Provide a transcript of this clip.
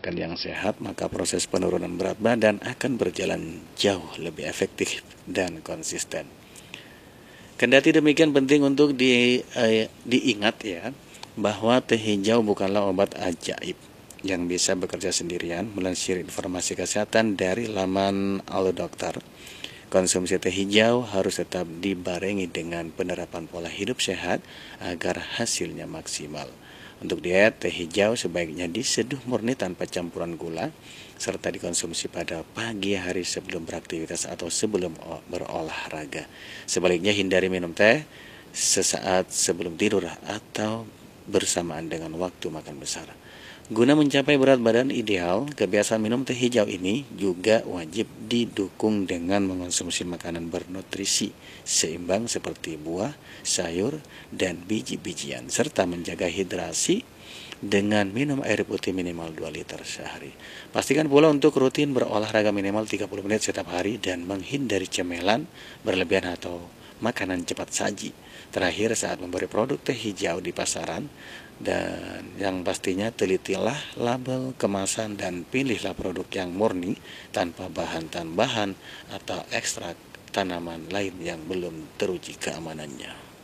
makan yang sehat, maka proses penurunan berat badan akan berjalan jauh lebih efektif dan konsisten. Kendati demikian, penting untuk diingat ya, bahwa teh hijau bukanlah obat ajaib yang bisa bekerja sendirian. Melansir informasi kesehatan dari laman Allo Dokter, konsumsi teh hijau harus tetap dibarengi dengan penerapan pola hidup sehat agar hasilnya maksimal. Untuk diet, teh hijau sebaiknya diseduh murni tanpa campuran gula, serta dikonsumsi pada pagi hari sebelum beraktivitas atau sebelum berolahraga. Sebaliknya, hindari minum teh sesaat sebelum tidur atau bersamaan dengan waktu makan besar. Guna mencapai berat badan ideal, kebiasaan minum teh hijau ini juga wajib didukung dengan mengonsumsi makanan bernutrisi seimbang seperti buah, sayur, dan biji-bijian, serta menjaga hidrasi dengan minum air putih minimal 2 liter sehari. Pastikan pula untuk rutin berolahraga minimal 30 menit setiap hari dan menghindari cemilan berlebihan atau makanan cepat saji. Terakhir, saat memberi produk teh hijau di pasaran, dan yang pastinya telitilah label kemasan dan pilihlah produk yang murni tanpa bahan tambahan atau ekstrak tanaman lain yang belum teruji keamanannya.